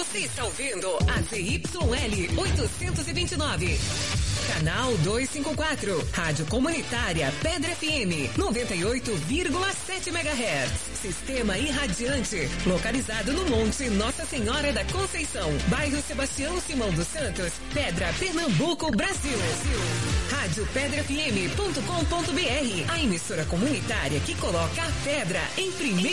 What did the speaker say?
Você está ouvindo a ZYL 829. Canal 254. Rádio Comunitária Pedra FM 98,7 MHz. Sistema irradiante. Localizado no Monte Nossa Senhora da Conceição. Bairro Sebastião Simão dos Santos. Pedra, Pernambuco, Brasil. Rádio PedraFM.com.br. A emissora comunitária que coloca a pedra em primeiro